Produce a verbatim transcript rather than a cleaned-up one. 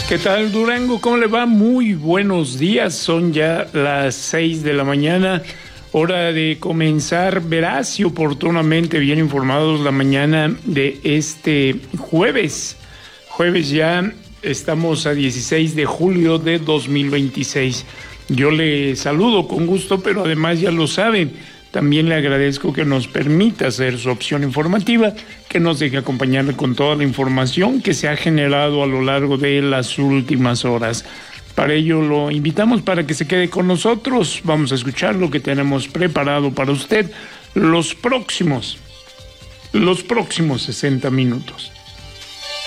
¿Qué tal, Durango? ¿Cómo le va? Muy buenos días. Son ya las seis de la mañana. Hora de comenzar veraz y oportunamente bien informados la mañana de este jueves. Jueves ya estamos a dieciséis de julio de dos mil veintiséis. Yo le saludo con gusto, pero además ya lo saben, también le agradezco que nos permita ser su opción informativa, que nos deje acompañarle con toda la información que se ha generado a lo largo de las últimas horas. Para ello lo invitamos para que se quede con nosotros. Vamos a escuchar lo que tenemos preparado para usted los próximos, los próximos sesenta minutos.